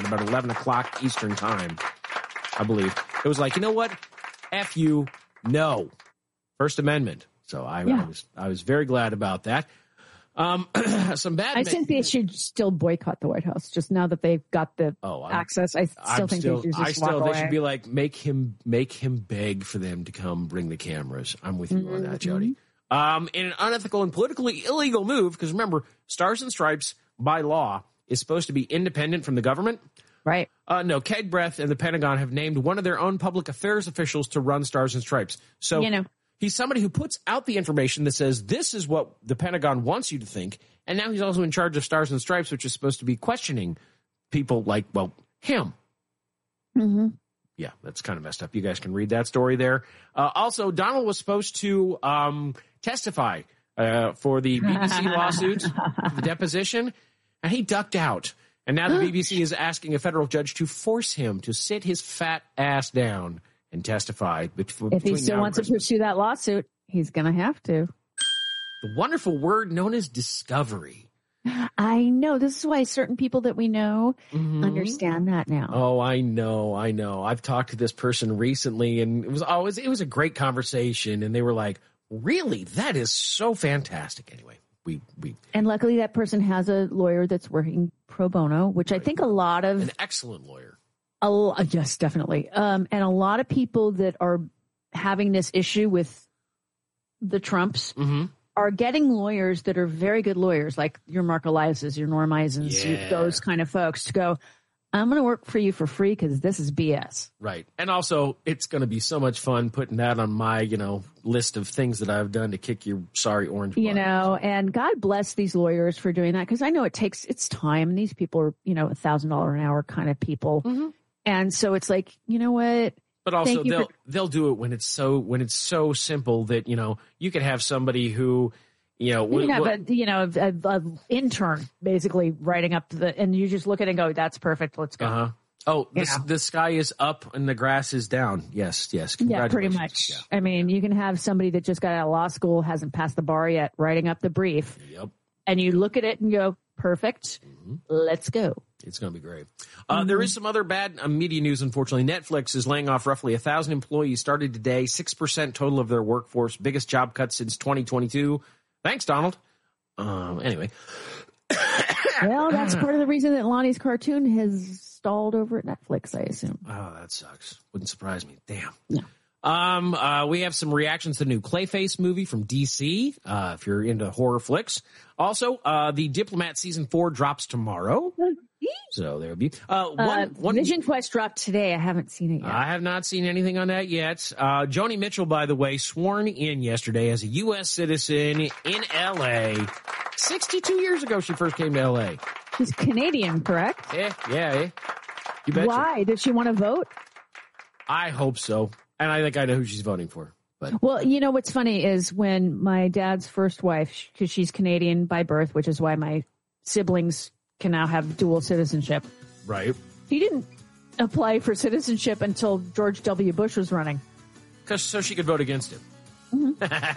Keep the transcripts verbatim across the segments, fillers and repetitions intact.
at about eleven o'clock Eastern time, I believe. It was like, you know what? F you, no. First Amendment. So I, yeah. I was I was very glad about that. Um, some bad. I think they should still boycott the White House. Just now that they've got the oh, access, I still I'm think still, they should just I still, walk they away. should be like, make him, make him beg for them to come bring the cameras. I'm with you mm-hmm. on that, Jody. Um, in an unethical and politically illegal move, because remember, Stars and Stripes by law is supposed to be independent from the government. Right. Uh, no, Keg Breath and the Pentagon have named one of their own public affairs officials to run Stars and Stripes. So, you know. He's somebody who puts out the information that says this is what the Pentagon wants you to think. And now he's also in charge of Stars and Stripes, which is supposed to be questioning people like, well, him. Mm-hmm. Yeah, that's kind of messed up. You guys can read that story there. Uh, also, Donald was supposed to um, testify uh, for the B B C lawsuit, the deposition, and he ducked out. And now the B B C is asking a federal judge to force him to sit his fat ass down and testify. Between if he still wants to pursue that lawsuit, he's going to have to. The wonderful word known as discovery. I know. This is why certain people that we know mm-hmm. understand that now. Oh, I know. I know. I've talked to this person recently, and it was always, it was a great conversation. And they were like, really? That is so fantastic. Anyway, we, we, and luckily that person has a lawyer that's working pro bono, which right. I think a lot of an excellent lawyer. A, yes, definitely. Um, and a lot of people that are having this issue with the Trumps mm-hmm. are getting lawyers that are very good lawyers, like your Mark Elias's, your Norm Eisens, yeah. those kind of folks to go, I'm going to work for you for free because this is B S. Right. And also, it's going to be so much fun putting that on my, you know, list of things that I've done to kick your sorry orange You buttons. know, and God bless these lawyers for doing that because I know it takes, it's time. And these people are, you know, a thousand dollar an hour kind of people. Mm-hmm. And so it's like, you know what? But also they'll for- they'll do it when it's so when it's so simple that, you know, you could have somebody who, you know, you have a, you know, a, a intern basically writing up the, and you just look at it and go, that's perfect. Let's go. Uh-huh. Oh, the, Yeah. the sky is up and the grass is down. Yes, yes. Yeah, pretty Congratulations. much. Yeah. I mean, you can have somebody that just got out of law school, hasn't passed the bar yet, writing up the brief. Yep. And you look at it and go, perfect. Mm-hmm. Let's go. It's going to be great. Uh, Mm-hmm. there is some other bad uh, media news, unfortunately. Netflix is laying off roughly one thousand employees, started today, six percent total of their workforce, biggest job cut since twenty twenty-two. Thanks, Donald. Um, anyway. Well, that's part of the reason that Lonnie's cartoon has stalled over at Netflix, I assume. Oh, that sucks. Wouldn't surprise me. Damn. Yeah. Um, uh, we have some reactions to the new Clayface movie from D C, uh, if you're into horror flicks. Also, uh, the Diplomat season four drops tomorrow. So there'll be, uh, one, Uh, one. Vision Quest dropped today. I haven't seen it yet. I have not seen anything on that yet. Uh, Joni Mitchell, by the way, sworn in yesterday as a U S citizen in L A. sixty-two years ago, she first came to L A. She's Canadian, correct? Yeah, yeah, eh? You betcha. Why? Did she want to vote? I hope so. And I think I know who she's voting for. But Well, you know what's funny is when my dad's first wife, because she's Canadian by birth, which is why my siblings can now have dual citizenship. right. He didn't apply for citizenship until George W. Bush was running. Cause, so she could vote against him. Mm-hmm.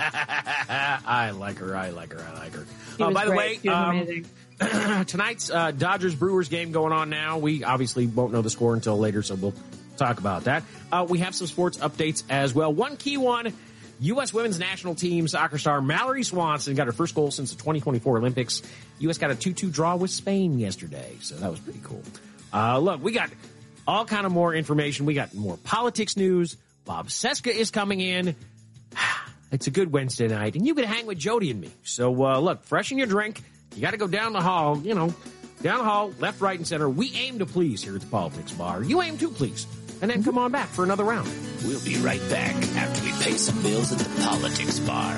I like her. I like her. I like her. He Uh, was by the great. He way, was um, amazing. tonight's uh, Dodgers-Brewers game going on now. We obviously won't know the score until later, so we'll talk about that. Uh, we have some sports updates as well. One key one, U S women's national team soccer star Mallory Swanson got her first goal since the twenty twenty-four Olympics. U S got a two two draw with Spain yesterday, so that was pretty cool. Uh, look, we got all kind of more information. We got more politics news. Bob Cesca is coming in. It's a good Wednesday night, and you can hang with Jody and me. So, uh, look, freshen your drink. You got to go down the hall, you know, down the hall, left, right, and center. We aim to please here at the Politics Bar. You aim to please. And then come on back for another round. We'll be right back after we pay some bills at the Politics Bar.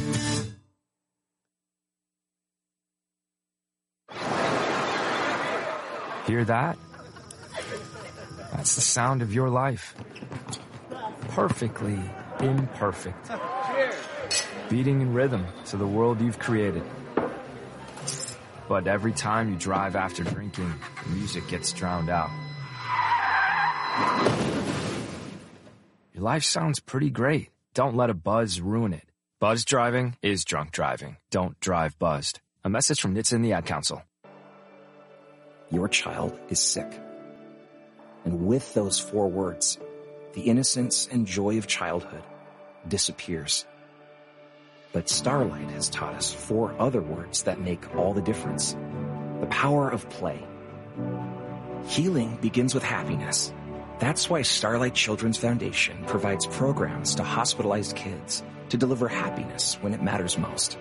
Hear that? That's the sound of your life. Perfectly imperfect. Beating in rhythm to the world you've created. But every time you drive after drinking, the music gets drowned out. Your life sounds pretty great. Don't let a buzz ruin it. Buzz driving is drunk driving. Don't drive buzzed. A message from N H T S A and the Ad Council. Your child is sick. And with those four words, the innocence and joy of childhood disappears. But Starlight has taught us four other words that make all the difference. The power of play. Healing begins with happiness. That's why Starlight Children's Foundation provides programs to hospitalized kids to deliver happiness when it matters most.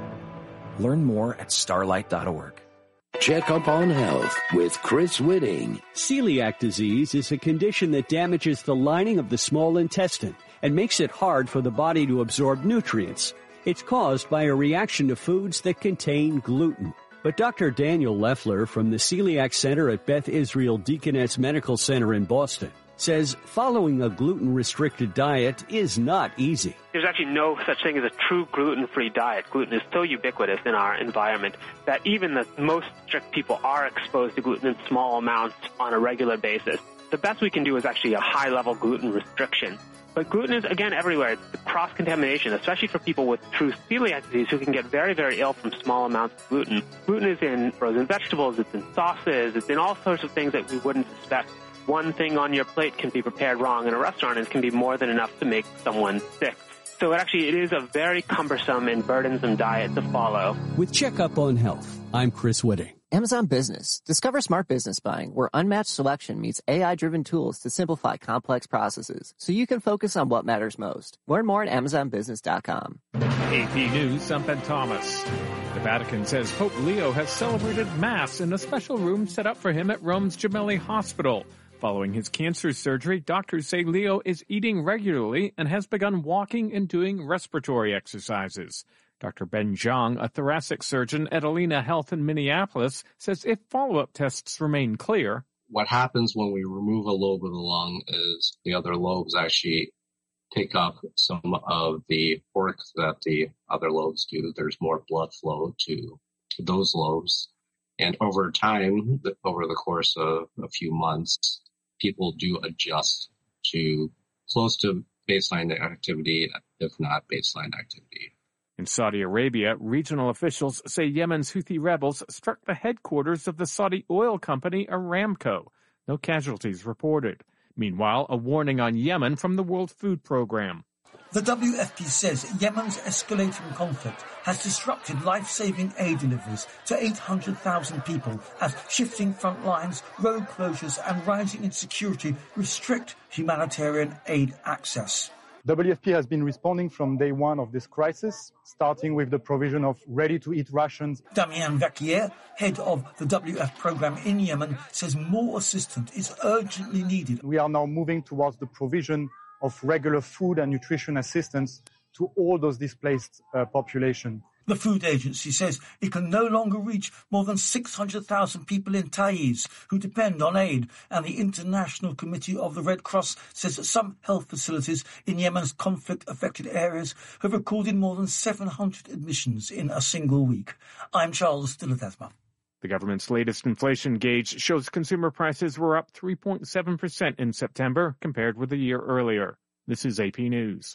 Learn more at starlight dot org. Check Up on Health with Chris Whitting. Celiac disease is a condition that damages the lining of the small intestine and makes it hard for the body to absorb nutrients. It's caused by a reaction to foods that contain gluten. But Doctor Daniel Leffler from the Celiac Center at Beth Israel Deaconess Medical Center in Boston says following a gluten-restricted diet is not easy. There's actually no such thing as a true gluten-free diet. Gluten is so ubiquitous in our environment that even the most strict people are exposed to gluten in small amounts on a regular basis. The best we can do is actually a high-level gluten restriction. But gluten is, again, everywhere. It's cross-contamination, especially for people with true celiac disease who can get very, very ill from small amounts of gluten. Gluten is in frozen vegetables, it's in sauces, it's in all sorts of things that we wouldn't suspect. One thing on your plate can be prepared wrong in a restaurant and can be more than enough to make someone sick. So it actually, it is a very cumbersome and burdensome diet to follow. With Checkup on Health, I'm Chris Whitting. Amazon Business. Discover smart business buying where unmatched selection meets A I-driven tools to simplify complex processes so you can focus on what matters most. Learn more at amazon business dot com. A P News, I'm Ben Thomas. The Vatican says Pope Leo has celebrated Mass in a special room set up for him at Rome's Gemelli Hospital. Following his cancer surgery, doctors say Leo is eating regularly and has begun walking and doing respiratory exercises. Doctor Ben Zhang, a thoracic surgeon at Alina Health in Minneapolis, says if follow-up tests remain clear. What happens when we remove a lobe of the lung is the other lobes actually take up some of the work that the other lobes do. There's more blood flow to those lobes. And over time, over the course of a few months, people do adjust to close to baseline activity, if not baseline activity. In Saudi Arabia, regional officials say Yemen's Houthi rebels struck the headquarters of the Saudi oil company Aramco. No casualties reported. Meanwhile, a warning on Yemen from the World Food Programme. The W F P says Yemen's escalating conflict has disrupted life-saving aid deliveries to eight hundred thousand people as shifting front lines, road closures and rising insecurity restrict humanitarian aid access. W F P has been responding from day one of this crisis, starting with the provision of ready-to-eat rations. Damien Vaquier, head of the W F P program in Yemen, says more assistance is urgently needed. We are now moving towards the provision of regular food and nutrition assistance to all those displaced uh, population. The food agency says it can no longer reach more than six hundred thousand people in Taiz who depend on aid, and the International Committee of the Red Cross says that some health facilities in Yemen's conflict-affected areas have recorded more than seven hundred admissions in a single week. I'm Charles Stillethesma. The government's latest inflation gauge shows consumer prices were up three point seven percent in September compared with a year earlier. This is A P News.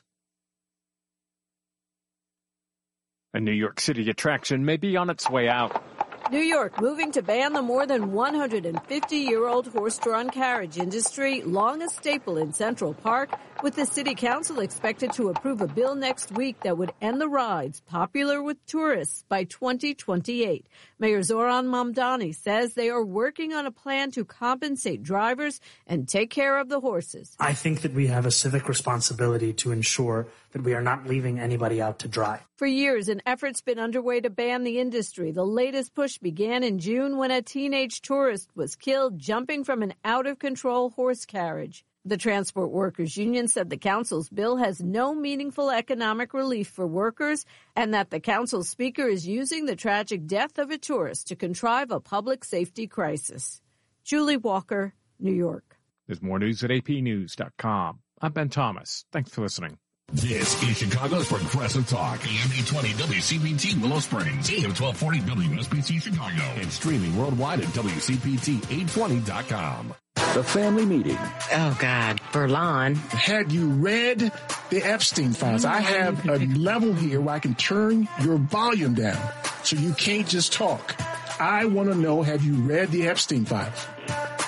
A New York City attraction may be on its way out. New York moving to ban the more than one hundred fifty-year-old horse-drawn carriage industry, long a staple in Central Park, with the city council expected to approve a bill next week that would end the rides, popular with tourists, by twenty twenty-eight. Mayor Zoran Mamdani says they are working on a plan to compensate drivers and take care of the horses. I think that we have a civic responsibility to ensure that we are not leaving anybody out to dry. For years, an effort's been underway to ban the industry. The latest push began in June when a teenage tourist was killed jumping from an out-of-control horse carriage. The Transport Workers Union said the council's bill has no meaningful economic relief for workers and that the council speaker is using the tragic death of a tourist to contrive a public safety crisis. Julie Walker, New York. There's more news at A P news dot com. I'm Ben Thomas. Thanks for listening. This is Chicago's Progressive Talk, A M eight twenty W C P T Willow Springs, A M twelve forty W S B C Chicago, and streaming worldwide at W C P T eight twenty dot com. The family meeting. Oh, God. Furlan. Had you read the Epstein files? I have a level here where I can turn your volume down so you can't just talk. I want to know, have you read the Epstein files?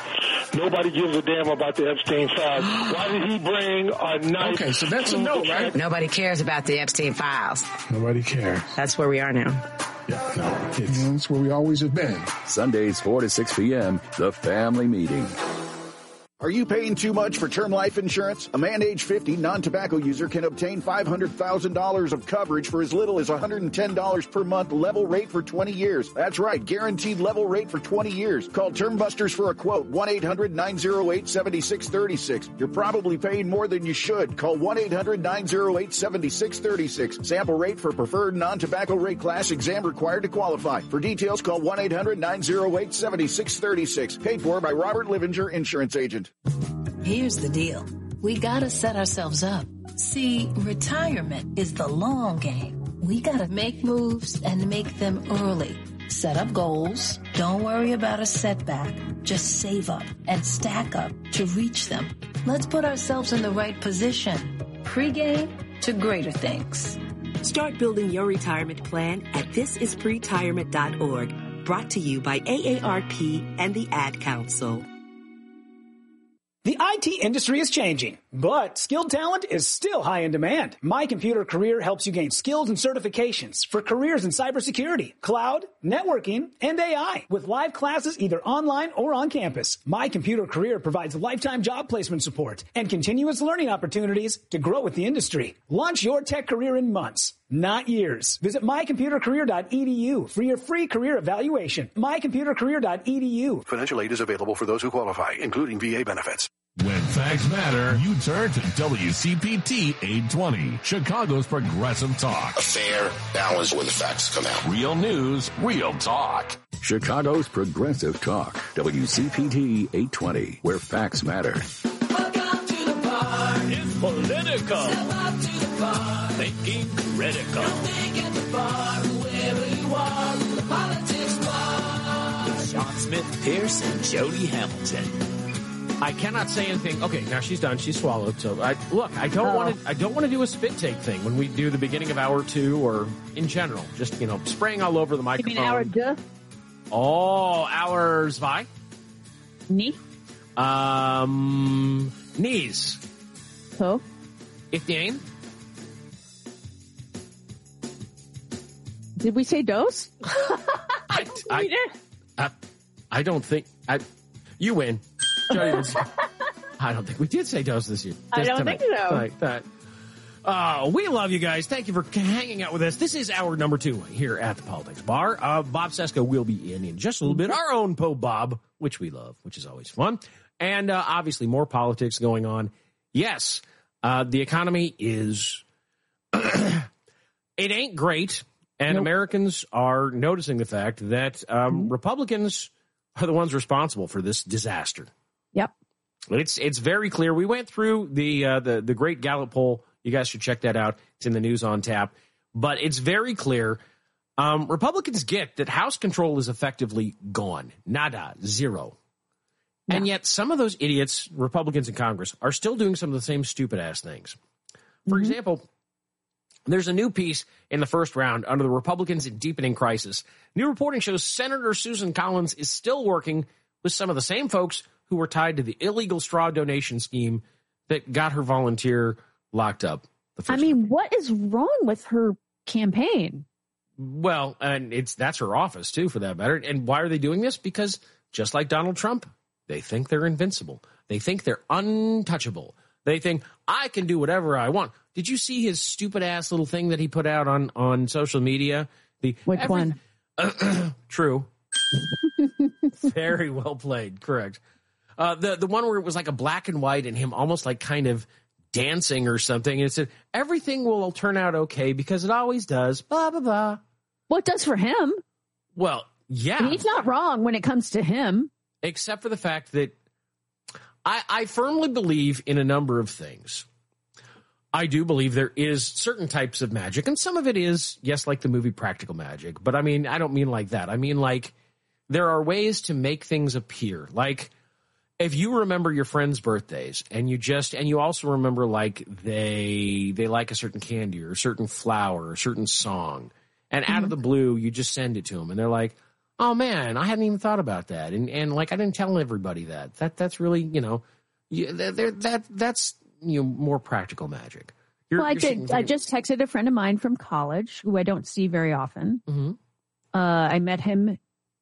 Nobody gives a damn about the Epstein files. Why did he bring a knife? Okay, so that's a no, right? Nobody cares about the Epstein files. Nobody cares. That's where we are now. Yeah, no, it's, you know, it's where we always have been. Sundays, four to six p.m., The Family Meeting. Are you paying too much for term life insurance? A man age fifty, non-tobacco user can obtain five hundred thousand dollars of coverage for as little as one hundred ten dollars per month, level rate for twenty years. That's right, guaranteed level rate for twenty years. Call Term Busters for a quote, one eight hundred nine oh eight seven six three six. You're probably paying more than you should. Call one eight hundred nine oh eight seven six three six. Sample rate for preferred non-tobacco rate class, exam required to qualify. For details, call one eight hundred nine oh eight seven six three six. Paid for by Robert Livinger, Insurance Agent. Here's the deal. We gotta set ourselves up. See, retirement is the long game. We gotta make moves and make them early. Set up goals. Don't worry about a setback. Just save up and stack up to reach them. Let's put ourselves in the right position. Pre-game to greater things. Start building your retirement plan at this is pretirement dot org. Brought to you by A A R P and the Ad Council. The I T industry is changing, but skilled talent is still high in demand. My Computer Career helps you gain skills and certifications for careers in cybersecurity, cloud, networking, and A I with live classes either online or on campus. My Computer Career provides lifetime job placement support and continuous learning opportunities to grow with the industry. Launch your tech career in months, not years. Visit my computer career dot e d u for your free career evaluation. my computer career dot e d u. Financial aid is available for those who qualify, including V A benefits. When facts matter, you turn to W C P T eight twenty, Chicago's Progressive Talk. A fair balance where the facts come out. Real news, real talk. Chicago's Progressive Talk, W C P T eight twenty, where facts matter. Welcome to the bar. It's political. Step up to the bar. Thinking critical. Don't think at the bar, wherever you are, the politics bar. With Sean Smith, Pierce, and Jody Hamilton. I cannot say anything. Okay, now she's done. She's swallowed. So, I, look, I don't oh. want to. I don't want to do a spit take thing when we do the beginning of hour two, or in general, just you know, spraying all over the microphone. You mean hour two? Oh, hour zwei. Knee. Um, knees. So. If Dane. Did we say dose? I, I, I, I don't think I. You win. I don't think we did say dose this year. I don't tonight. think so. Tonight, tonight. Uh, we love you guys. Thank you for hanging out with us. This is hour number two here at the Politics Bar. Uh, Bob Cesca will be in in just a little bit. Our own Pope Bob, which we love, which is always fun. And uh, obviously more politics going on. Yes, uh, the economy is... it ain't great. And nope. Americans are noticing the fact that um, mm-hmm. Republicans are the ones responsible for this disaster. Yep. It's it's very clear. We went through the uh, the the Great Gallup poll. You guys should check that out. It's in the news on tap. But it's very clear. Um, Republicans get that House control is effectively gone. Nada. Zero. No. And yet some of those idiots, Republicans in Congress, are still doing some of the same stupid-ass things. For mm-hmm. example, there's a new piece in the first round under the Republicans in deepening crisis. New reporting shows Senator Susan Collins is still working with some of the same folks who were tied to the illegal straw donation scheme that got her volunteer locked up. The first I mean, time. What is wrong with her campaign? Well, and it's that's her office, too, for that matter. And why are they doing this? Because just like Donald Trump, they think they're invincible. They think they're untouchable. They think, I can do whatever I want. Did you see his stupid-ass little thing that he put out on, on social media? The Which every, one? Uh, true. Very well played. Correct. Uh, the the one where it was like a black and white and him almost like kind of dancing or something. And it said, everything will turn out okay because it always does. Blah, blah, blah. Well, it does for him. Well, yeah. And he's not wrong when it comes to him. Except for the fact that I, I firmly believe in a number of things. I do believe there is certain types of magic, and some of it is, yes, like the movie Practical Magic. But I mean, I don't mean like that. I mean like there are ways to make things appear. Like if you remember your friends' birthdays and you just, and you also remember like they, they like a certain candy or a certain flower or a certain song, and mm-hmm. out of the blue, you just send it to them and they're like, Oh man, I hadn't even thought about that, and and like I didn't tell everybody that. That that's really you know, you, that that that's you know more practical magic. You're, well, I did. I just texted a friend of mine from college who I don't see very often. Mm-hmm. Uh, I met him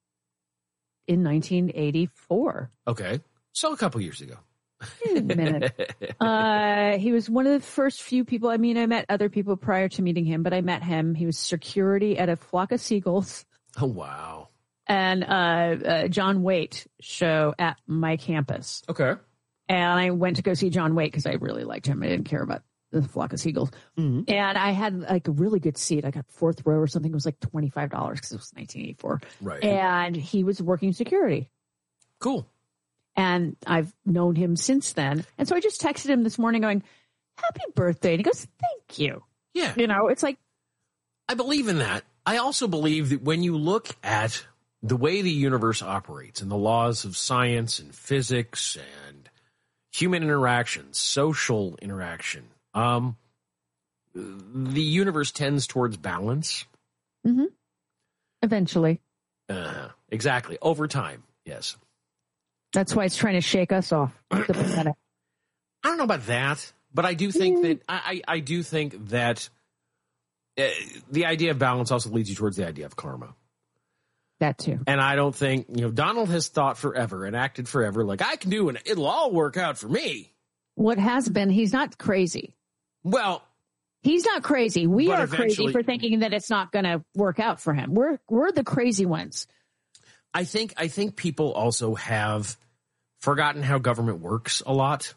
in nineteen eighty-four. Okay, so a couple years ago. Wait a minute. uh, he was one of the first few people. I mean, I met other people prior to meeting him, but I met him. He was security at a flock of seagulls. Oh wow! And uh, uh, John Waite show at my campus. Okay. And I went to go see John Waite because I really liked him. I didn't care about the flock of seagulls. Mm-hmm. And I had like a really good seat. I got fourth row or something. It was like twenty-five dollars because it was nineteen eighty-four. Right. And he was working security. Cool. And I've known him since then. And so I just texted him this morning going, happy birthday. And he goes, thank you. Yeah. You know, it's like. I believe in that. I also believe that when you look at the way the universe operates and the laws of science and physics and human interaction, social interaction, um, the universe tends towards balance. Mm-hmm. Eventually. Uh, exactly. Over time. Yes. That's why it's trying to shake us off the planet. I don't know about that, but I do think that I, I, I do think that uh, the idea of balance also leads you towards the idea of karma. That too. And I don't think, you know, Donald has thought forever and acted forever like I can do it. It'll all work out for me. What has been, he's not crazy. Well, he's not crazy. We but are crazy for thinking that it's not going to work out for him. We're we're the crazy ones. I think I think people also have forgotten how government works a lot.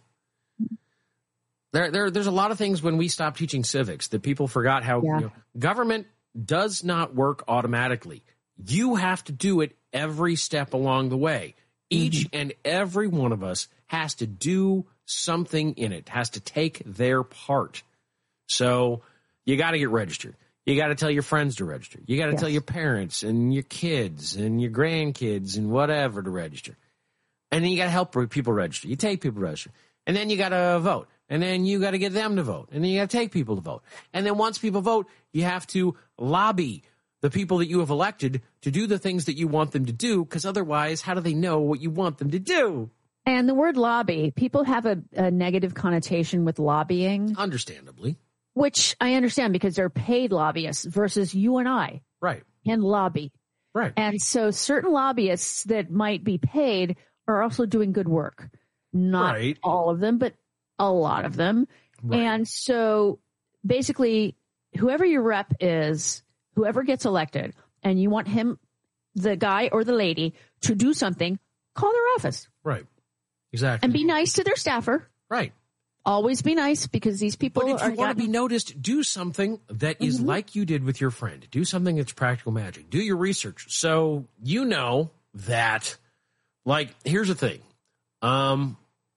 There, there, there's a lot of things when we stopped teaching civics that people forgot how Yeah. you know, government does not work automatically. You have to do it every step along the way. Each and every one of us has to do something in it, has to take their part. So you got to get registered. You got to tell your friends to register. You got to Yes. tell your parents and your kids and your grandkids and whatever to register. And then you got to help people register. You take people to register. And then you got to vote. And then you got to get them to vote. And then you got to take people to vote. And then once people vote, you have to lobby the people that you have elected to do the things that you want them to do, because otherwise, how do they know what you want them to do? And the word lobby, people have a, a negative connotation with lobbying. Understandably. Which I understand because they're paid lobbyists versus you and I. Right. And lobby. Right. And so certain lobbyists that might be paid are also doing good work. Not Right. all of them, but a lot of them. Right. And so basically, whoever your rep is, whoever gets elected, and you want him, the guy or the lady, to do something, call their office. Right. Exactly. And be nice to their staffer. Right. Always be nice because these people But if are you want to be noticed, do something that is Mhm. like you did with your friend. Do something that's practical magic. Do your research. So you know that, like, here's the thing. Um,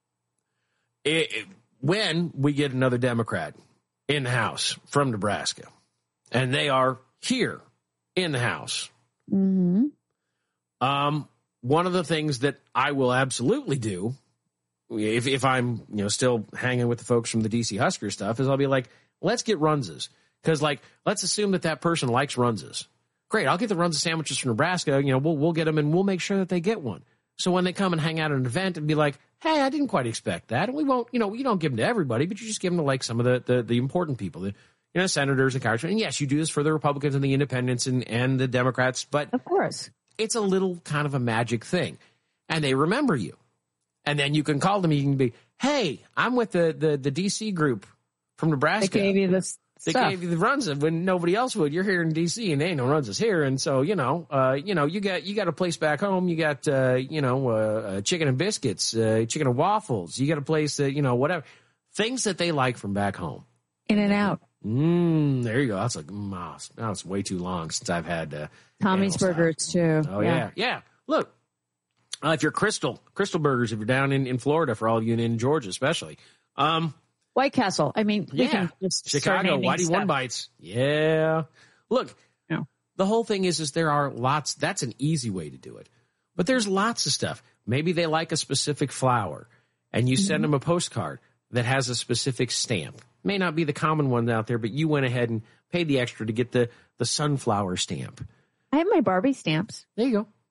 it, it- when we get another Democrat in the House from Nebraska, and they are here in the House, Mm-hmm. um, one of the things that I will absolutely do, if if I'm you know still hanging with the folks from the D C Husker stuff, is I'll be like, let's get Runzas, because like let's assume that that person likes Runzas. Great, I'll get the Runza sandwiches from Nebraska. You know, we'll we'll get them and we'll make sure that they get one. So when they come and hang out at an event and be like, hey, I didn't quite expect that, and we won't, you know, you don't give them to everybody, but you just give them to like some of the the, the important people, the you know senators and congressmen. And yes, you do this for the Republicans and the Independents and and the Democrats, but of course, it's a little kind of a magic thing, and they remember you. And then you can call them. You can be, hey, I'm with the, the, the D C group from Nebraska. They gave you this They stuff. gave you the runs of when nobody else would. You're here in D C and there ain't no runs here. And so, you know, uh, you know, you got you got a place back home. You got, uh, you know, uh, uh, chicken and biscuits, uh, chicken and waffles. You got a place that, you know, whatever. Things that they like from back home. In and out. Mm, there you go. That's like, mm, now it's way too long since I've had uh, Tommy's animal Burgers, too. Oh, yeah. Yeah. Look, uh, if you're Crystal, Crystal Burgers, if you're down in, in Florida, for all of you, and in Georgia especially. Um, White Castle. I mean, we yeah. can just start Chicago, naming Whitey stuff. One Bites. Yeah. Look, No. the whole thing is, is there are lots. That's an easy way to do it. But there's lots of stuff. Maybe they like a specific flower, and you send them a postcard that has a specific stamp. May not be the common one out there, but you went ahead and paid the extra to get the, the sunflower stamp. I have my Barbie stamps. There you go.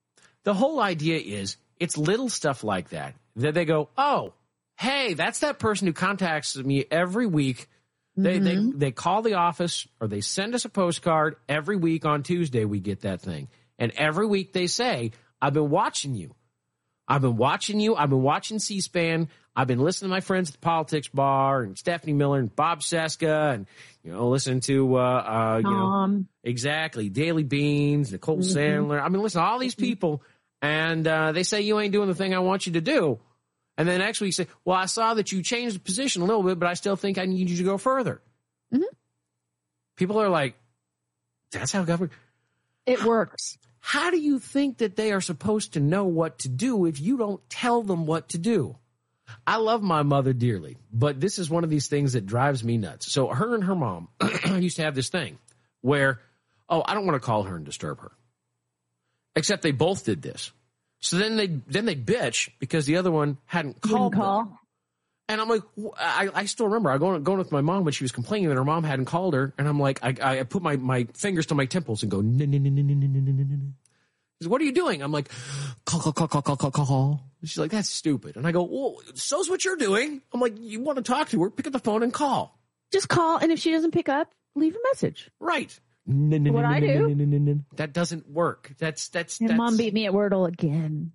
the whole idea is it's little stuff like that that they go, oh, hey, that's that person who contacts me every week. They, mm-hmm. they they call the office or they send us a postcard every week. On Tuesday we get that thing, and every week they say, I've been watching you. I've been watching you. I've been watching C-SPAN. I've been listening to my friends at the Politics Bar and Stephanie Miller and Bob Seska and, you know, listening to, uh, uh, you um, know, exactly, Daily Beans, Nicole mm-hmm. Sandler. I mean, listen to all these people, and uh, they say you ain't doing the thing I want you to do. And then next week you say, well, I saw that you changed the position a little bit, but I still think I need you to go further. Mm-hmm. People are like, that's how government... It works. How do you think that they are supposed to know what to do if you don't tell them what to do? I love my mother dearly, but this is one of these things that drives me nuts. So her and her mom used to have this thing where, oh, I don't want to call her and disturb her. Except they both did this. So then they then they bitch because the other one hadn't called call. them. And I'm like, I, I still remember I going going with my mom when she was complaining that her mom hadn't called her, and I'm like, I, I put my, my fingers to my temples and go, no, no, no, no, no, no, no, no, no. She says, what are you doing? I'm like, call, call, call, call, call, call, call. She's like, that's stupid. And I go, well, so's what you're doing. I'm like, you want to talk to her? Pick up the phone and call. Just call, and if she doesn't pick up, leave a message. Right. No, no, what no, I no, do. No, no, no, no, no. That doesn't work. That's that's. Your that's... mom beat me at Wordle again.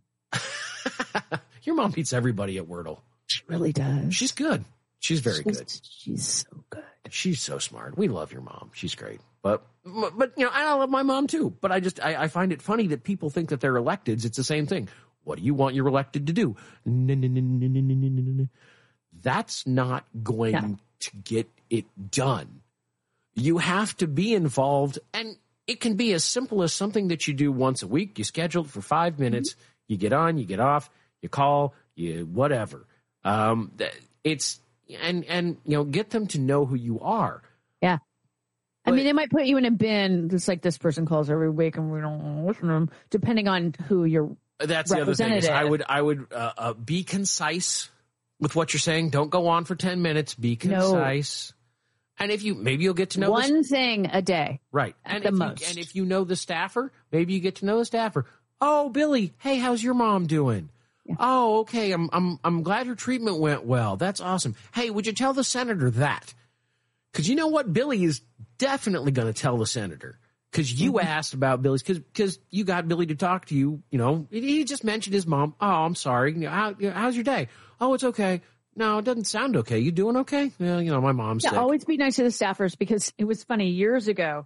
Your mom beats everybody at Wordle. She really does. She's good. She's very she's, good. She's so good. She's so smart. We love your mom. She's great. But, but you know, I love my mom too. But I just, I, I find it funny that people think that they're electeds. It's the same thing. What do you want your elected to do? No, no, no, no, no, no, no, no. That's not going yeah. to get it done. You have to be involved, and it can be as simple as something that you do once a week. You schedule it for five minutes. Mm-hmm. You get on, you get off, you call, you whatever. Um, it's and and you know, get them to know who you are. Yeah. But, I mean, they might put you in a bin, just like this person calls every week, and we don't listen to them, depending on who you're. That's the other thing. Is I would I would uh, uh, be concise with what you're saying. Don't go on for ten minutes. Be concise. No. And if you maybe you'll get to know one the, thing a day, right? At and the if most. You, and if you know the staffer, maybe you get to know the staffer. Oh, Billy, hey, how's your mom doing? Yeah. Oh, okay. I'm I'm I'm glad your treatment went well. That's awesome. Hey, would you tell the senator that? Because you know what, Billy is definitely going to tell the senator. Because you mm-hmm. asked about Billy's, because because you got Billy to talk to you. You know, he just mentioned his mom. Oh, I'm sorry. You know, how, you know, how's your day? Oh, it's okay. No, it doesn't sound okay. You doing okay? Well, you know, my mom's yeah, sick. Always be nice to the staffers, because it was funny years ago.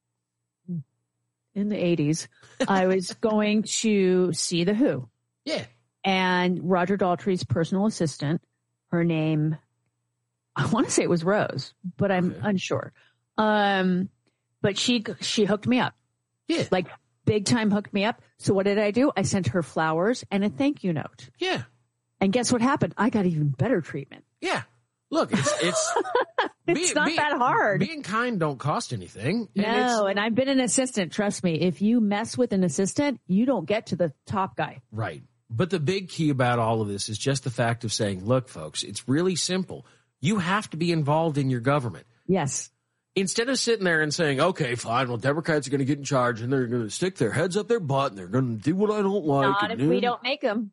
In the eighties, I was going to see The Who. Yeah. And Roger Daltrey's personal assistant, her name, I want to say it was Rose, but I'm okay. unsure. Um, but she she hooked me up. Yeah. Like big time hooked me up. So what did I do? I sent her flowers and a thank you note. Yeah. And guess what happened? I got even better treatment. Yeah. Look, it's it's it's be, not be, that hard. Being kind don't cost anything. No, and, and I've been an assistant. Trust me, if you mess with an assistant, you don't get to the top guy. Right. But the big key about all of this is just the fact of saying, look, folks, it's really simple. You have to be involved in your government. Yes. Instead of sitting there and saying, okay, fine, well, Democrats are going to get in charge and they're going to stick their heads up their butt and they're going to do what I don't like. Not if we don't make them.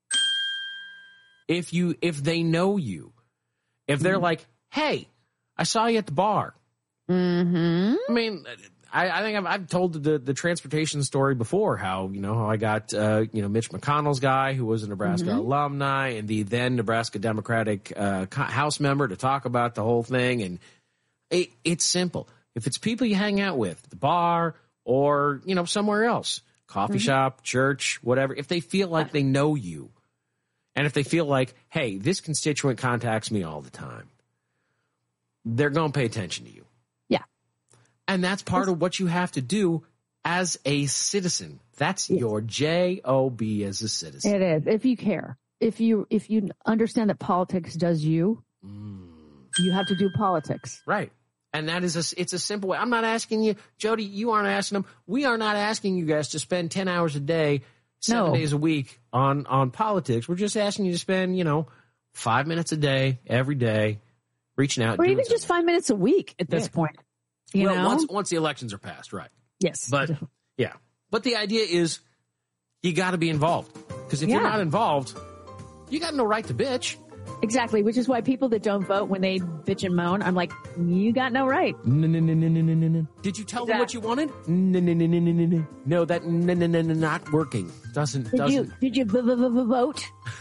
If you, if they know you, if they're mm-hmm. like, hey, I saw you at the bar. Mm-hmm. I mean, I, I think I've, I've told the, the transportation story before, how, you know, how I got, uh, you know, Mitch McConnell's guy, who was a Nebraska mm-hmm. alumni, and the then Nebraska Democratic uh, House member, to talk about the whole thing. And it, it's simple. If it's people you hang out with, the bar or, you know, somewhere else, coffee mm-hmm. shop, church, whatever, if they feel like they know you, and if they feel like, hey, this constituent contacts me all the time, they're going to pay attention to you. Yeah. And that's part of what you have to do as a citizen. That's yes. your J O B as a citizen. It is. If you care. If you if you understand that politics does you, mm. you have to do politics. Right. And that is a, it's a simple way. I'm not asking you, Jody, you aren't asking them. We are not asking you guys to spend ten hours a day, seven no. days a week on, on politics. We're just asking you to spend, you know, five minutes a day, every day, reaching out. Or even something. just five minutes a week at this yeah. point. You well, know? once once the elections are passed, right. Yes. But, yeah. But the idea is you got to be involved. Because if Yeah. you're not involved, you got no right to bitch. Exactly, which is why people that don't vote, when they bitch and moan, I'm like, you got no right. No, no, no, no, no, no, no, no. Did you tell them what you wanted? No, no, no, no, no, no, no. No, that no, no, no, no, not working. Doesn't, Did you, doesn't. did you v- v- v- vote?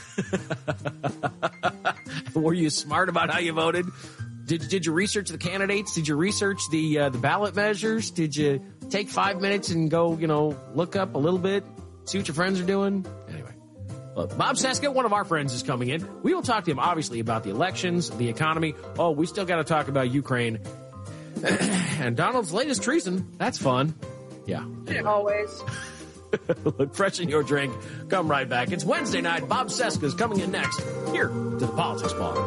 Were you smart about how you voted? Did Did you research the candidates? Did you research the uh, the ballot measures? Did you take five minutes and go, you know, look up a little bit, see what your friends are doing? Anyway. Look, Bob Cesca, one of our friends, is coming in. We will talk to him, obviously, about the elections, the economy. Oh, we still got to talk about Ukraine. And Donald's latest treason. That's fun. Yeah. Anyway. Always. Look, freshen your drink. Come right back. It's Wednesday night. Bob Cesca's coming in next here to the Politics Bar.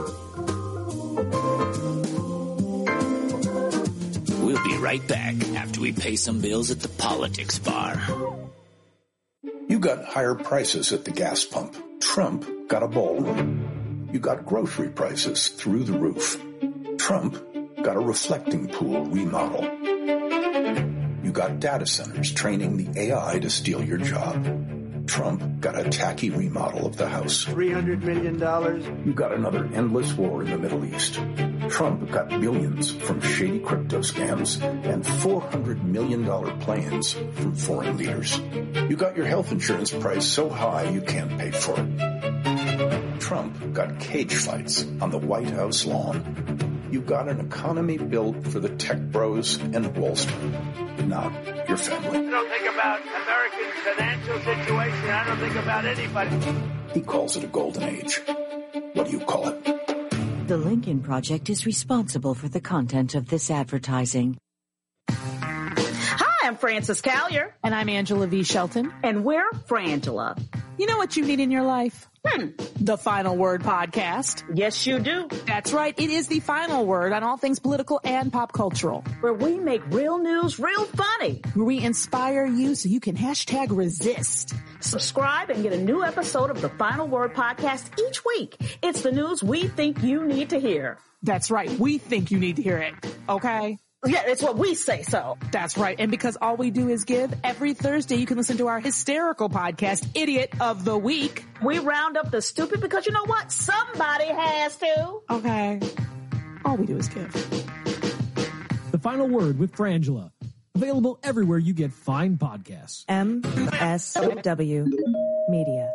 We'll be right back after we pay some bills at the Politics Bar. You got higher prices at the gas pump. Trump got a ballroom. You got grocery prices through the roof. Trump got a reflecting pool remodel. You got data centers training the A I to steal your job. Trump got a tacky remodel of the house. three hundred million dollars. You got another endless war in the Middle East. Trump got billions from shady crypto scams and four hundred million dollars plans from foreign leaders. You got your health insurance price so high you can't pay for it. Trump got cage fights on the White House lawn. You got an economy built for the tech bros and Wall Street, not your family. I don't think about American financial situation. I don't think about anybody. He calls it a golden age. What do you call it? The Lincoln Project is responsible for the content of this advertising. Hi, I'm Frances Callier. And I'm Angela V. Shelton. And we're Frangela. You know what you need in your life? Hmm. The Final Word Podcast. Yes, you do. That's right. It is the final word on all things political and pop cultural. Where we make real news real funny. Where we inspire you so you can hashtag resist. Subscribe and get a new episode of the Final Word Podcast each week. It's the news we think you need to hear. That's right. We think you need to hear it. Okay? Yeah, it's what we say so. That's right. And because all we do is give, every Thursday you can listen to our hysterical podcast, Idiot of the Week. We round up the stupid because you know what? Somebody has to. Okay. All we do is give. The Final Word with Frangela. Available everywhere you get fine podcasts. M S W Media.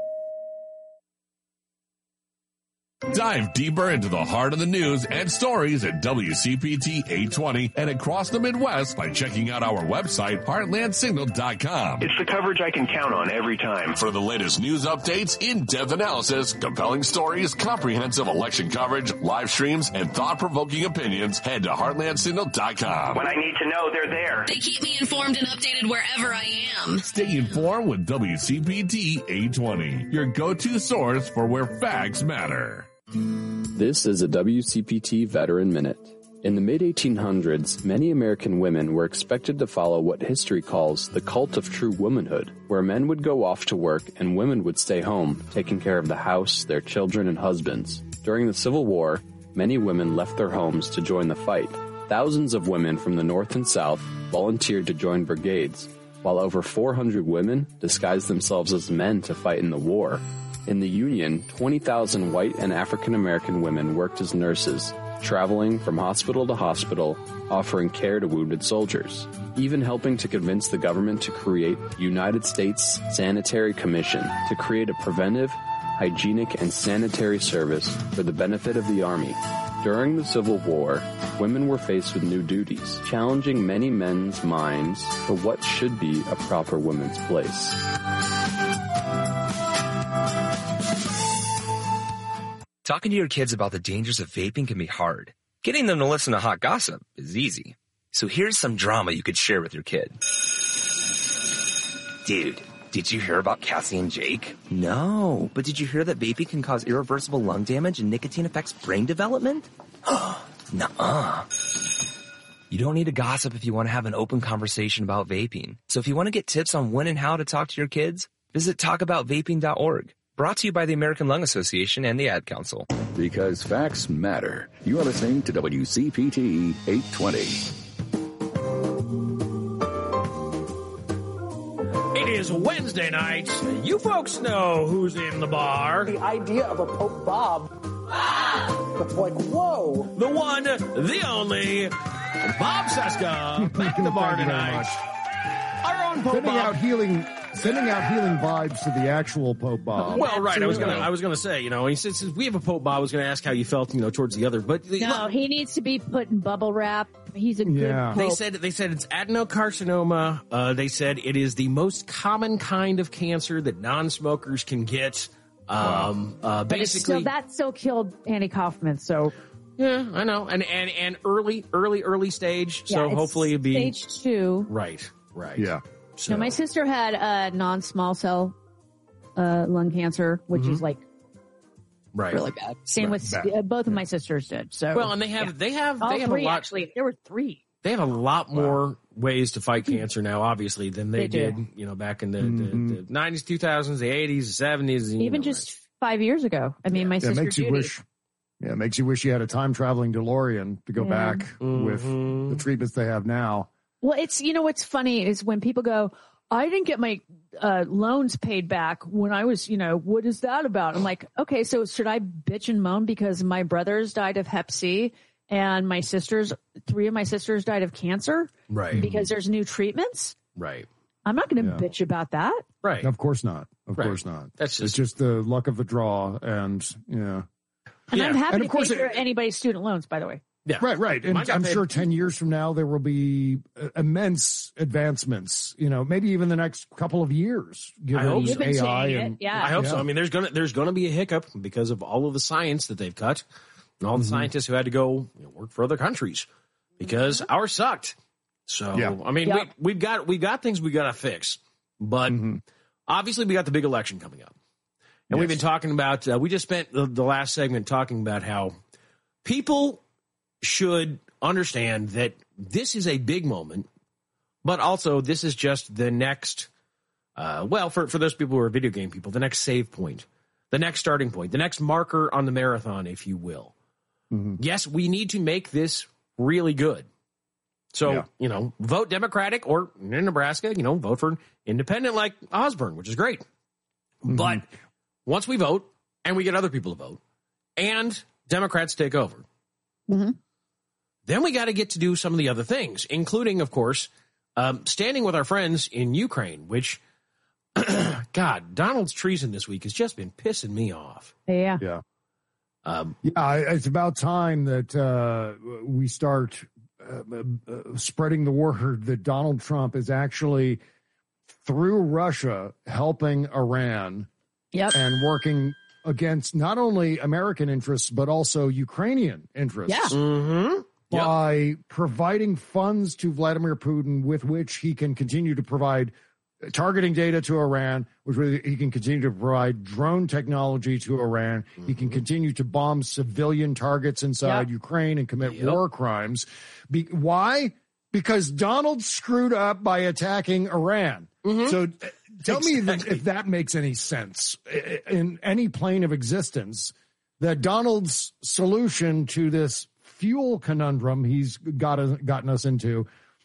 Dive deeper into the heart of the news and stories at W C P T eight twenty and across the Midwest by checking out our website, heartland signal dot com. It's the coverage I can count on every time. For the latest news updates, in-depth analysis, compelling stories, comprehensive election coverage, live streams, and thought-provoking opinions, head to heartland signal dot com. When I need to know, they're there. They keep me informed and updated wherever I am. Stay informed with W C P T eight twenty, your go-to source for where facts matter. This is a W C P T Veteran Minute. In the mid eighteen hundreds, many American women were expected to follow what history calls the cult of true womanhood, where men would go off to work and women would stay home, taking care of the house, their children, and husbands. During the Civil War, many women left their homes to join the fight. Thousands of women from the North and South volunteered to join brigades, while over four hundred women disguised themselves as men to fight in the war. In the Union, twenty thousand white and African American women worked as nurses, traveling from hospital to hospital, offering care to wounded soldiers, even helping to convince the government to create the United States Sanitary Commission to create a preventive, hygienic, and sanitary service for the benefit of the Army. During the Civil War, women were faced with new duties, challenging many men's minds for what should be a proper woman's place. Talking to your kids about the dangers of vaping can be hard. Getting them to listen to hot gossip is easy. So here's some drama you could share with your kid. Dude, did you hear about Cassie and Jake? No, but did you hear that vaping can cause irreversible lung damage and nicotine affects brain development? Nuh-uh. You don't need to gossip if you want to have an open conversation about vaping. So if you want to get tips on when and how to talk to your kids, visit talk about vaping dot org. Brought to you by the American Lung Association and the Ad Council. Because facts matter. You are listening to W C P T eight twenty. It is Wednesday night. You folks know who's in the bar. The idea of a Pope Bob. Like, whoa. The one, the only, Bob Cesca, back in the bar tonight. Our own Pope Sending Bob. out healing... Sending out healing vibes to the actual Pope Bob. Well, right. I was gonna. I was gonna say. You know, he says we have a Pope Bob. I was gonna ask how you felt. You know, towards the other. But no, look, he needs to be put in bubble wrap. He's a good. Yeah. Pope. They said. They said it's adenocarcinoma. Uh, they said it is the most common kind of cancer that non-smokers can get. Um, wow. uh, But it's basically, still, that still killed Andy Kaufman. So yeah, I know. And and and early, early, early stage. yeah, So it's hopefully it'd be stage two. right. Right. Yeah. So No, my sister had a non-small cell uh, lung cancer, which Mhm. is like right. really bad. Same Right, with bad. uh, both of my sisters did. So Well, and they have. yeah. They have. all They have three a lot. actually. There were three. They have a lot more ways to fight cancer now, obviously, than they, They do. did, you know, back in the, Mhm. the, the nineties, two thousands, the eighties, the seventies. you Even know, just five years ago. I mean, my Yeah, it sister makes you Judy. wish. Yeah, it makes you wish you had a time traveling DeLorean to go Yeah. back with Mhm. the treatments they have now. Well, it's, you know, what's funny is when people go, I didn't get my uh, loans paid back when I was, you know, what is that about? I'm like, okay, so should I bitch and moan because my brothers died of hep C and my sisters, three of my sisters died of cancer Right. because there's new treatments? Right. I'm not going to Yeah. bitch about that. Right. Of course not. Of Right. course not. That's it's just- just the luck of the draw, and yeah, And Yeah. I'm happy And to of course pay for it- anybody's student loans, by the way. Yeah. right, right. And Mine got I'm paid. sure ten years from now there will be uh, immense advancements. You know, maybe even the next couple of years. Given hope so. You've been A I saying and it, yeah. I hope so. Yeah. I mean, there's gonna there's gonna be a hiccup because of all of the science that they've cut and all the Mhm. scientists who had to go you know, work for other countries because ours sucked. So Yeah. I mean, Yep. we, we've got we got things we got to fix, but Mhm. obviously we got the big election coming up, and we've been Yes. talking about. Uh, we just spent the, the last segment talking about how people should understand that this is a big moment, but also this is just the next. Uh, well, for, for those people who are video game people, the next save point, the next starting point, the next marker on the marathon, if you will. Mhm. Yes, we need to make this really good. So, Yeah. you know, vote Democratic or in Nebraska, you know, vote for an independent like Osborne, which is great. But once we vote and we get other people to vote and Democrats take over, Mhm. then we got to get to do some of the other things, including, of course, um, standing with our friends in Ukraine, which, God, Donald's treason this week has just been pissing me off. Yeah. Yeah. Um, Yeah, I- it's about time that uh, we start uh, uh, spreading the word that Donald Trump is actually, through Russia, helping Iran Yep. and working against not only American interests, but also Ukrainian interests. Yeah. mm-hmm. By providing funds to Vladimir Putin with which he can continue to provide targeting data to Iran, which he can continue to provide drone technology to Iran. He can continue to bomb civilian targets inside Yep. Ukraine and commit Yep. war crimes. Be, why? Because Donald screwed up by attacking Iran. Mhm. So uh, tell me that, Exactly. if that makes any sense i- in any plane of existence, that Donald's solution to this fuel conundrum he's got gotten us into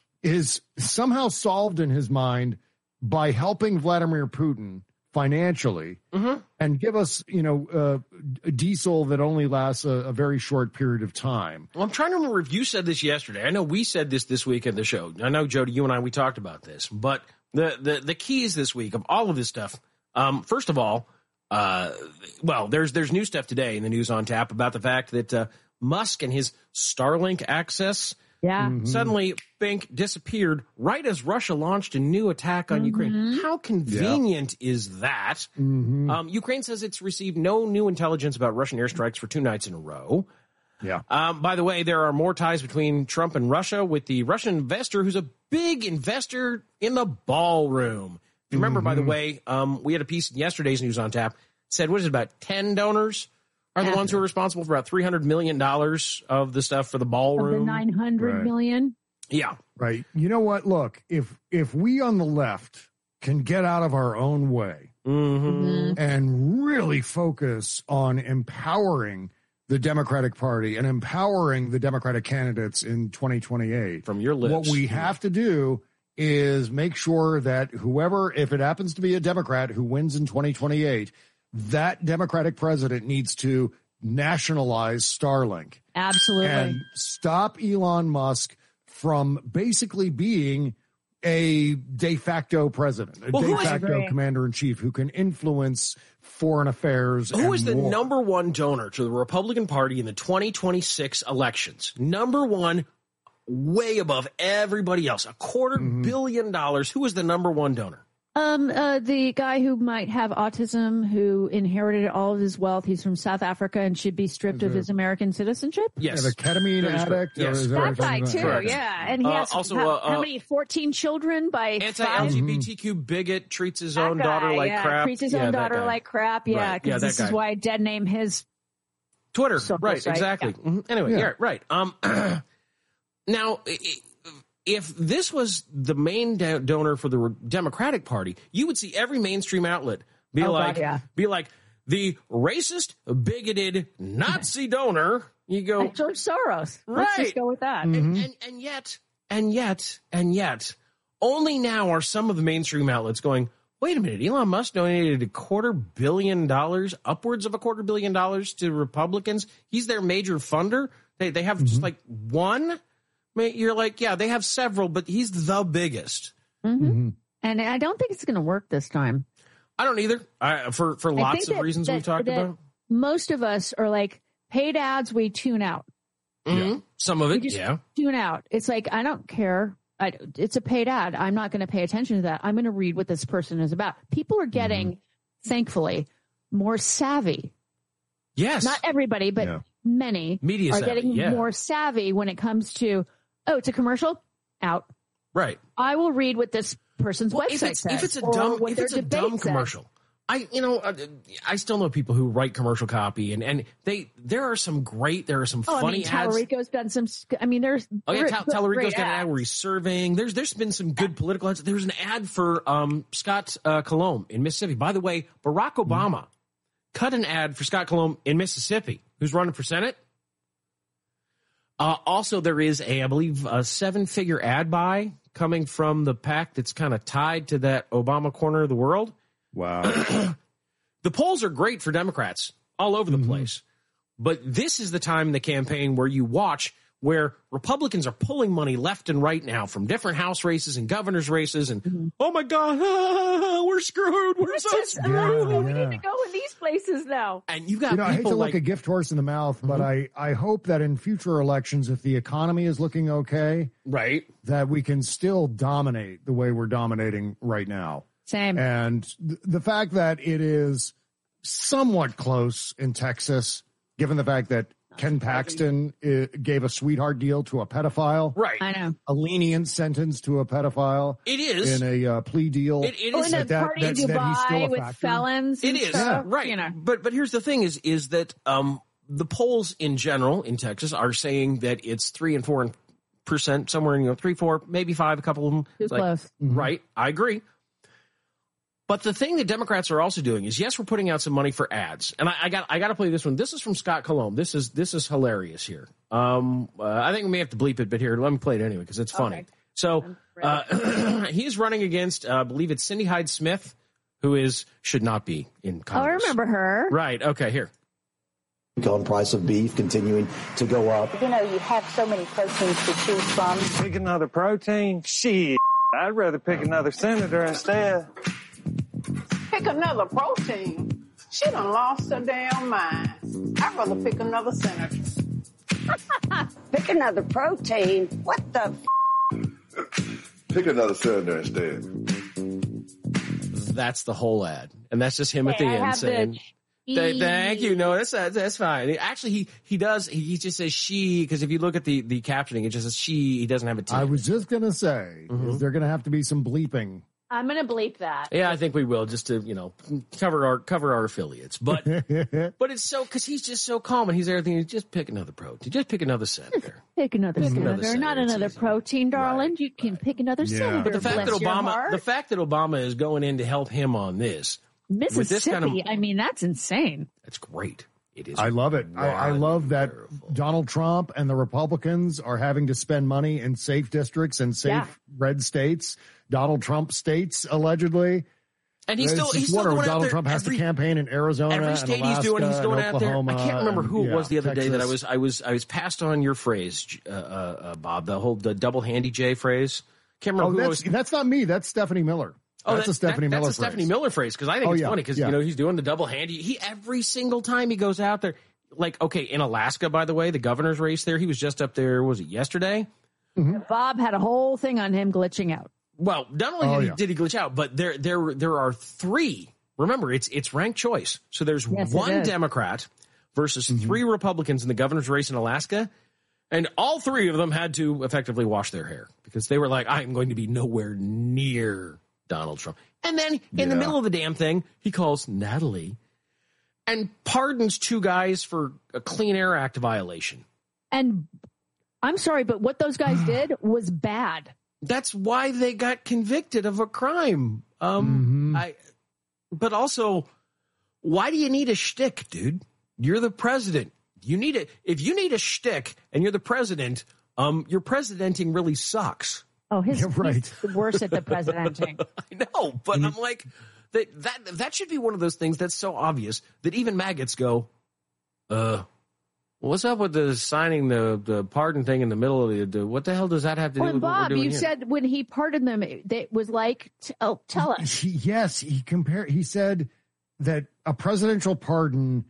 is somehow solved in his mind by helping Vladimir Putin financially Mm-hmm. and give us, you know, uh, a diesel that only lasts a, a very short period of time. Well, I'm trying to remember if you said this yesterday. I know we said this this week in the show. I know, Jody, you and I, we talked about this. But the, the, the keys this week of all of this stuff, um, first of all, uh, well, there's there's new stuff today in the News on Tap about the fact that uh, Musk and his Starlink access Yeah. Mm-hmm. suddenly think disappeared right as Russia launched a new attack on Ukraine. How convenient is that? Mm-hmm. Um, Ukraine says it's received no new intelligence about Russian airstrikes for two nights in a row. Yeah. Um, by the way, there are more ties between Trump and Russia with the Russian investor who's a big investor in the ballroom. If you remember, by the way, um, we had a piece in yesterday's News on Tap said, what is it, about ten donors are the Yeah. ones who are responsible for about three hundred million dollars of the stuff for the Of ballroom. the nine hundred Right. million. Yeah. Right. You know what? Look, if if we on the left can get out of our own way Mm-hmm. and really focus on empowering the Democratic Party and empowering the Democratic candidates in twenty twenty-eight, From your lips. what we have to do is make sure that whoever, if it happens to be a Democrat who wins in twenty twenty-eight, that Democratic president needs to nationalize Starlink. Absolutely. And stop Elon Musk from basically being a de facto president, a well, de facto commander in chief who can influence foreign affairs. Who and is the war. number one donor to the Republican Party in the twenty twenty-six elections? Number one, way above everybody else, a quarter mm-hmm. billion dollars. Who is the number one donor? Um, uh, the guy who might have autism, who inherited all of his wealth. He's from South Africa and should be stripped of his American citizenship. Yes. Yeah, the ketamine addict. Yes. That guy too. Correct. Yeah. And he Uh, has also, how, uh, how many, fourteen children by Anti-L G B T Q bigot, treats his own That guy, daughter like yeah, crap. Treats his yeah, own that daughter guy. like crap. Yeah. Right. Cause Yeah, that this guy. is why Dead name his Twitter. socials, Right. Exactly. Yeah. Mm-hmm. Anyway. Yeah. Yeah. Right. Um, now, if this was the main do- donor for the Democratic Party, you would see every mainstream outlet be Oh, like, God, yeah. be like the racist, bigoted Nazi donor. You go, like George Soros. Right. Let's just go with that. and, and, and yet, and yet, and yet, only now are some of the mainstream outlets going, wait a minute, Elon Musk donated a quarter billion dollars, upwards of a quarter billion dollars to Republicans. He's their major funder. They they have mm-hmm. just like one. You're like, yeah, they have several, but he's the biggest. Mm-hmm. Mm-hmm. And I don't think it's going to work this time. I don't either. I, for for lots of that, reasons that, we've talked that about. Most of us are like, paid ads, we tune out. Mm-hmm. Yeah. Some of it, we just yeah. Tune out. It's like, I don't care. I, it's a paid ad. I'm not going to pay attention to that. I'm going to read what this person is about. People are getting, mm-hmm. thankfully, more savvy. Yes. Not everybody, but yeah. many Media are savvy, getting yeah. more savvy when it comes to, oh, it's a commercial? Out. Right. I will read what this person's well, website if it's, says. If it's a or dumb, what if their it's a debate dumb says. commercial, I, you know, uh, I still know people who write commercial copy, and, and they, there are some great, there are some oh, funny I mean, ads. Tallarico's done some, I mean, there's. Oh yeah, Tal- Tallarico's got an ad ads. where he's serving. There's, there's been some good political ads. There was an ad for, um, Scott, uh, Colomb in Mississippi. By the way, Barack Obama mm-hmm. cut an ad for Scott Colomb in Mississippi, who's running for Senate. Uh, also, there is a, I believe, a seven-figure ad buy coming from the PAC that's kind of tied to that Obama corner of the world. Wow. The polls are great for Democrats all over the mm-hmm. place. But this is the time in the campaign where you watch where Republicans are pulling money left and right now from different House races and governor's races. And, mm-hmm. oh, my God, ah, we're screwed. We're so just, screwed. Uh, yeah. We need to go in these places now. And you've got you know, people I hate to like, look a gift horse in the mouth, mm-hmm. but I, I hope that in future elections, if the economy is looking okay, right, that we can still dominate the way we're dominating right now. Same. And th- the fact that it is somewhat close in Texas, given the fact that Ken Paxton uh, gave a sweetheart deal to a pedophile. Right. I know. A lenient sentence to a pedophile. It is. In a uh, plea deal. It, it oh, is. in a that, party that, in that he's still Dubai a with factor. felons and It is. stuff, Right. You know. But, but here's the thing is, is that, um, the polls in general in Texas are saying that it's three and four percent, somewhere in, you know, three, four, maybe five, a couple of them. Too like, close. Mm-hmm. Right. I agree. But the thing that Democrats are also doing is, yes, we're putting out some money for ads, and I, I got I got to play this one. This is from Scott Colomb. This is this is hilarious here. Um, uh, I think we may have to bleep it, but here, let me play it anyway because it's funny. Okay. So uh, he's running against, uh, I believe it's Cindy Hyde Smith, who is should not be in Congress. Oh, I remember her. Right. Okay. Here. On price of beef continuing to go up. You know, you have so many proteins to choose from. Pick another protein? Shit. I'd rather pick another senator instead. Pick another protein? She done lost her damn mind. I'd rather pick another senator. Pick another protein? What the f- Pick another senator instead. That's the whole ad. And that's just him hey, at the I end saying... The- Thank you. No, that's that's fine. Actually, he he does. He just says she because if you look at the the captioning, it just says she. He doesn't have a T. I was just gonna say, mm-hmm. is there gonna have to be some bleeping? I'm gonna bleep that. Yeah, I think we will just to you know cover our cover our affiliates. But but it's so because he's just so calm and he's everything. Just pick another protein. Just pick another senator. Pick another pick senator, another senator. Not another protein, darling. Right. You can pick another yeah. senator. But the fact Bless that Obama, your heart. the fact that Obama is going in to help him on this. Mississippi, this kind of, I mean, that's insane. That's great. It is. I love it. I, I love that Donald Trump and the Republicans are having to spend money in safe districts and safe Yeah. red states, Donald Trump states, allegedly. And he's still, It's he's just still wonder going when out Donald there Trump has every, to campaign in Arizona, every and state Alaska, he's doing, he's going and out there. I can't remember who and, it yeah, was the other day that I Texas. was, I was, I was passed on your phrase, uh, uh, uh, Bob, the whole the double handy J phrase. Can't remember Oh, who it that's, was. that's not me. That's Stephanie Miller. Oh, that's that, a Stephanie that, Miller that's a phrase. Stephanie Miller phrase because I think Oh, it's yeah, funny because yeah. you know he's doing the double handy. He every single time he goes out there, like okay, in Alaska, by the way, the governor's race there, he was just up there. Was it yesterday? Bob had a whole thing on him glitching out. Well, not only Oh, did, yeah. he, did he glitch out, but there there there are three. Remember, it's it's ranked choice. So there's Yes, it one is. Democrat versus Mm-hmm. three Republicans in the governor's race in Alaska, and all three of them had to effectively wash their hair because they were like, "I am going to be nowhere near Donald Trump." And then in the Yeah. middle of the damn thing, he calls Natalie and pardons two guys for a Clean Air Act violation. And I'm sorry, but what those guys did was bad. That's why they got convicted of a crime. Um, Mm-hmm. I, but also, why do you need a shtick, dude? You're the president. You need it. If you need a shtick and you're the president, um, your presidenting really sucks. Oh, his Yeah, right. he's the worst at the presidenting. I know, but I'm like, that that that should be one of those things that's so obvious that even maggots go, uh. What's up with the signing the, the pardon thing in the middle of the, the what the hell does that have to do Well, with what Bob, we're doing you here? said when he pardoned them, it, it was like, t- oh, tell us. He, yes, he compared. He said that a presidential pardon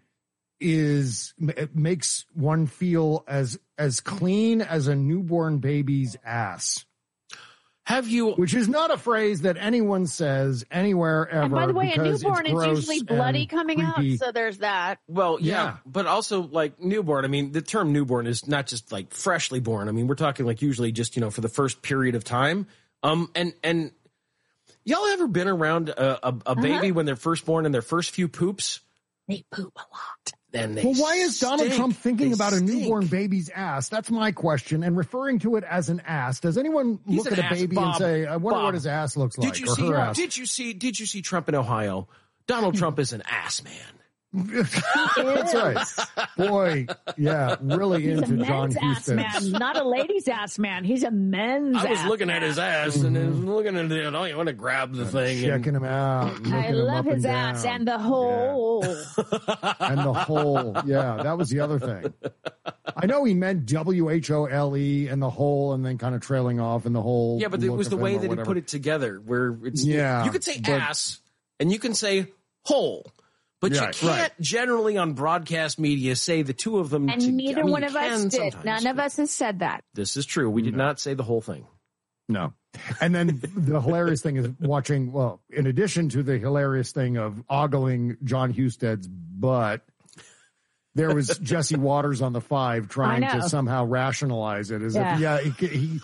is it makes one feel as as clean as a newborn baby's ass. Have you? Which is not a phrase that anyone says anywhere ever. And by the way, a because newborn it's is gross usually bloody and coming out, creepy. so there's that. Well, yeah, Yeah. but also like newborn. I mean, the term newborn is not just like freshly born. I mean, we're talking like usually just, you know, for the first period of time. Um, and, and y'all ever been around a, a, a baby Uh-huh. when they're first born and their first few poops? They poop a lot. Then they Well, why is Donald stink. Trump thinking They about a stink. newborn baby's ass? That's my question. And referring to it as an ass. Does anyone He's look an at a ass, baby Bob. and say, "I wonder Bob, what his ass looks like"? Did you or see? her ass? Did you see? Did you see Trump in Ohio? Donald Trump is an ass man. That's right. Boy, yeah, really He's a into John men's ass Huston. man, not a lady's ass man. He's a men's I was ass looking man. at his ass and I was looking at it. Oh, you want to grab the thing? and- Checking him out. and I looking him love up his and ass down. and the whole. and the whole. Yeah, that was the other thing. I know he meant W H O L E and the whole, and then kind of trailing off and the whole. Yeah, but it look was the of him way or that he whatever. put it together, where it's Yeah, you could say but- ass and you can say whole, but you Right, can't right. generally on broadcast media say the two of them. And to- neither I mean, one you of us can did. sometimes, None of but us has said that. This is true. We did not say the whole thing. No. And then the hilarious thing is watching, well, in addition to the hilarious thing of ogling John Husted's butt, there was Jesse Waters on the five trying I know. to somehow rationalize it as Yeah. if, yeah, he, he,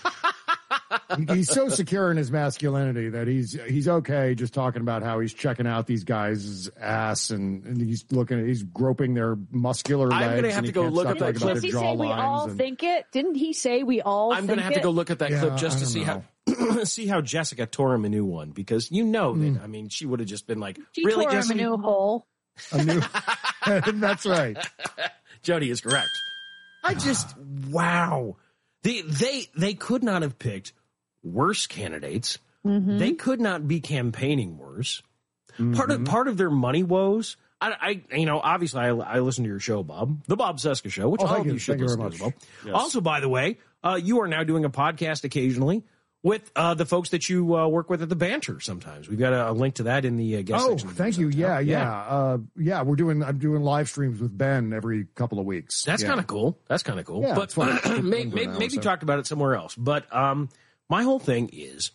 he's so secure in his masculinity that he's he's okay just talking about how he's checking out these guys' ass and, and he's looking at, he's groping their muscular legs. I'm gonna have and to he go can't look stop up that talking about Did their he say we jawlines all and- think it? Didn't he say we all I'm think going to have to it? go look at that Yeah, clip just I to don't see know. how see how Jessica tore him a new one because you know Mm. that I mean she would have just been like, She really, tore him Jesse? a new hole. A new, that's right. Jody is correct. I just wow. They they they could not have picked worse candidates. Mm-hmm. They could not be campaigning worse. Part Mm-hmm. of part of their money woes. I, I you know obviously I, I listen to your show, Bob, the Bob Seska Show, which Oh, all thank of you. you should Thank you listen very to as well. much. Yes. Also, by the way, uh, you are now doing a podcast occasionally with uh, the folks that you uh, work with at the Banter. Sometimes we've got a, a link to that in the uh, guest Oh, section. of the thank you. episode. Yeah, yeah, uh, yeah. We're doing. I'm doing live streams with Ben every couple of weeks. That's yeah. kind of cool. That's kind of cool. Yeah, but it's fun. maybe, Fun for maybe, an hour, maybe so. talked about it somewhere else. But um, my whole thing is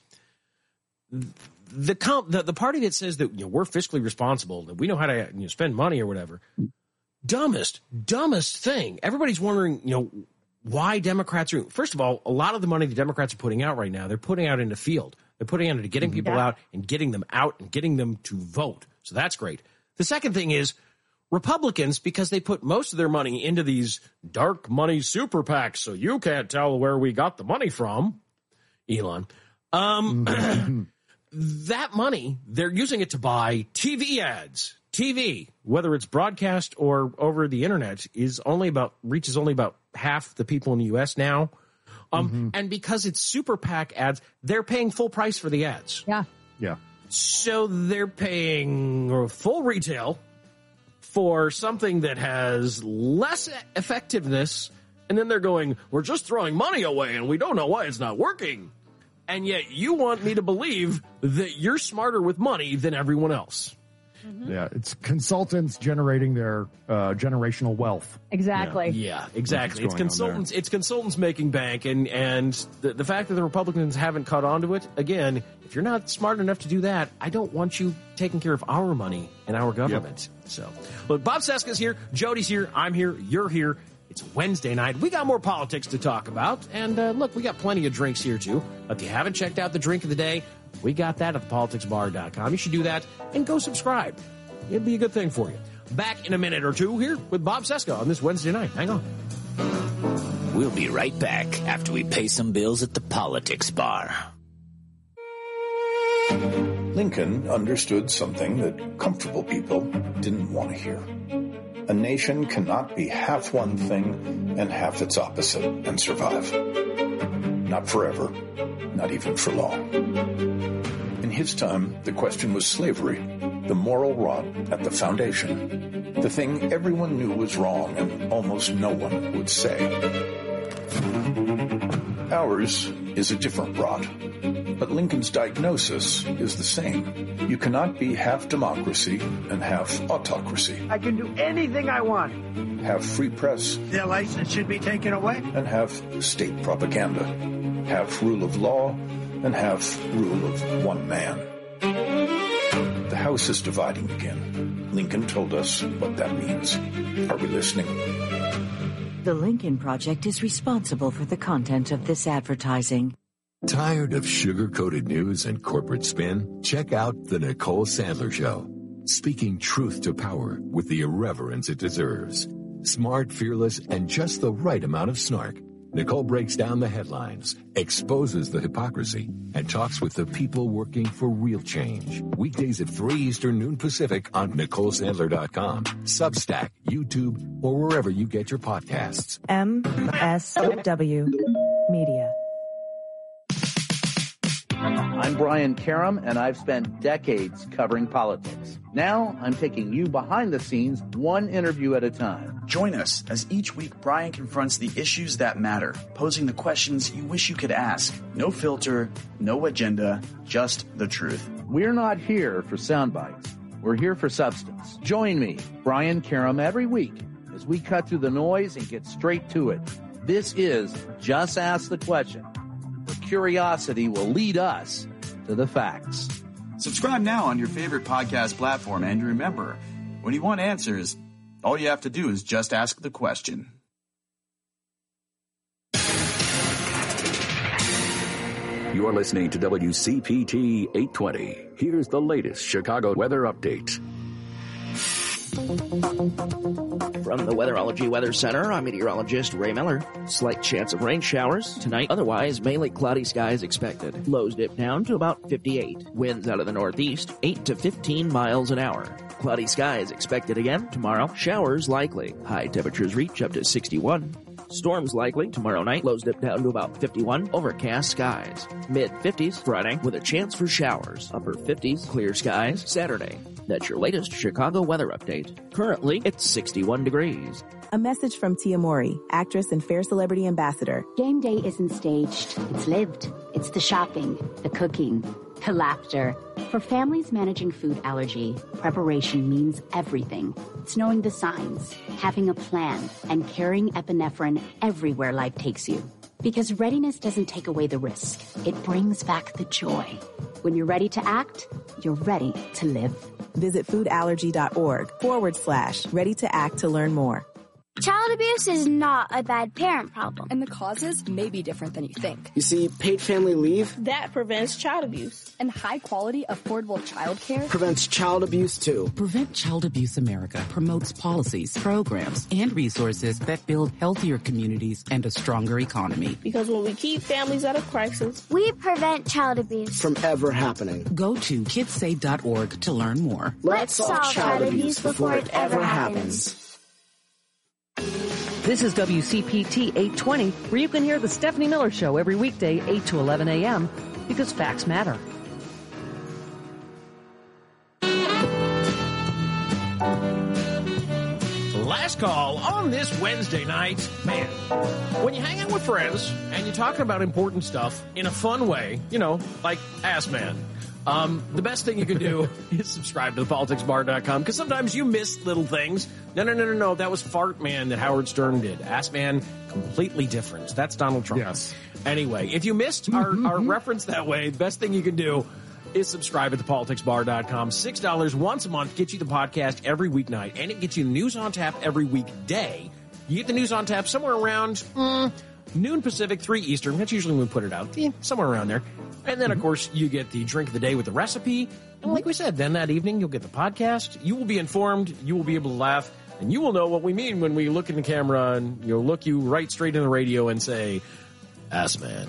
the, comp, the the party that says that you know we're fiscally responsible, that we know how to you know, spend money or whatever. Dumbest, dumbest thing. Everybody's wondering, you know, why Democrats are. First of all, a lot of the money the Democrats are putting out right now, they're putting out in the field. They're putting out into getting people Yeah. out and getting them out and getting them to vote. So that's great. The second thing is Republicans, because they put most of their money into these dark money super PACs, so you can't tell where we got the money from, Elon. Um, that money, they're using it to buy T V ads, T V, whether it's broadcast or over the internet, is only about reaches only about half the people in the U S now. Um, mm-hmm. And because it's super PAC ads, they're paying full price for the ads. Yeah. Yeah. So they're paying full retail for something that has less effectiveness. And then they're going, we're just throwing money away and we don't know why it's not working. And yet you want me to believe that you're smarter with money than everyone else. Mm-hmm. Yeah, it's consultants generating their uh, generational wealth. Exactly. Yeah, yeah exactly. It's consultants. It's consultants making bank, and and the, the fact that the Republicans haven't caught on to it. Again, if you're not smart enough to do that, I don't want you taking care of our money and our government. Yep. So, look, Bob Cesca's here, Jody's here, I'm here, you're here. It's Wednesday night. We got more politics to talk about, and uh, look, we got plenty of drinks here too. If you haven't checked out the drink of the day, we got that at the politics bar dot com. You should do that and go subscribe. It'd be a good thing for you. Back in a minute or two here with Bob Cesca on this Wednesday night. Hang on. We'll be right back after we pay some bills at the politics bar. Lincoln understood something that comfortable people didn't want to hear. A nation cannot be half one thing and half its opposite and survive. Not forever, not even for long. In his time, the question was slavery, the moral rot at the foundation, the thing everyone knew was wrong and almost no one would say. Ours is a different rot, but Lincoln's diagnosis is the same. You cannot be half democracy and half autocracy. I can do anything I want. Have free press. Their license should be taken away. And have state propaganda. Have rule of law and have rule of one man. The House is dividing again. Lincoln told us what that means. Are we listening? The Lincoln Project is responsible for the content of this advertising. Tired of sugar-coated news and corporate spin? Check out The Nicole Sandler Show. Speaking truth to power with the irreverence it deserves. Smart, fearless, and just the right amount of snark. Nicole breaks down the headlines, exposes the hypocrisy, and talks with the people working for real change. Weekdays at three Eastern, noon Pacific on Nicole Sandler dot com, Substack, YouTube, or wherever you get your podcasts. M S W Media. I'm Brian Karam, and I've spent decades covering politics. Now, I'm taking you behind the scenes, one interview at a time. Join us as each week Brian confronts the issues that matter, posing the questions you wish you could ask. No filter, no agenda, just the truth. We're not here for sound bites. We're here for substance. Join me, Brian Karam, every week as we cut through the noise and get straight to it. This is Just Ask the Question, where curiosity will lead us to the facts. Subscribe now on your favorite podcast platform, and remember, when you want answers, all you have to do is just ask the question. You're listening to W C P T eight twenty. Here's the latest Chicago weather update. From the Weatherology Weather Center, I'm meteorologist Ray Miller. Slight chance of rain showers tonight. Otherwise, mainly cloudy skies expected. Lows dip down to about fifty-eight. Winds out of the northeast, eight to fifteen miles an hour. Cloudy skies expected again tomorrow. Showers likely. High temperatures reach up to sixty-one. Storms likely tomorrow night. Lows dip down to about fifty-one. Overcast skies. Mid-fifties Friday with a chance for showers. Upper fifties, clear skies Saturday. That's your latest Chicago weather update. Currently, it's sixty-one degrees. A message from Tia Mori, actress and Fair Celebrity Ambassador. Game day isn't staged. It's lived. It's the shopping, the cooking, the laughter. For families managing food allergy, preparation means everything. It's knowing the signs, having a plan, and carrying epinephrine everywhere life takes you. Because readiness doesn't take away the risk. It brings back the joy. When you're ready to act, you're ready to live. Visit foodallergy.org forward slash ready to act to learn more. Child abuse is not a bad parent problem. And the causes may be different than you think. You see, paid family leave That prevents child abuse. And high-quality, affordable childcare prevents child abuse, too. Prevent Child Abuse America promotes policies, programs, and resources that build healthier communities and a stronger economy. Because when we keep families out of crisis, we prevent child abuse. From ever happening. Go to kids save dot org to learn more. Let's solve child abuse before it ever happens. This is W C P T eight twenty, where you can hear the Stephanie Miller Show every weekday, eight to eleven a.m., because facts matter. Last call on this Wednesday night. Man, when you hang out with friends and you're talking about important stuff in a fun way, you know, like Ass Man, um, the best thing you can do is subscribe to the politics bar dot com, because sometimes you miss little things. No, no, no, no, no. That was Fart Man that Howard Stern did. Ass Man, completely different. That's Donald Trump. Yes. Anyway, if you missed our, our reference that way, the best thing you can do is subscribe at the politics bar dot com. six dollars once a month gets you the podcast every weeknight, and it gets you news on tap every weekday. You get the news on tap somewhere around mm, noon Pacific, three Eastern. That's usually when we put it out. Yeah, somewhere around there. And then, of course, you get the drink of the day with the recipe. And like we said, then that evening you'll get the podcast. You will be informed. You will be able to laugh. And you will know what we mean when we look in the camera and you'll look you right straight in the radio and say, Ass Man.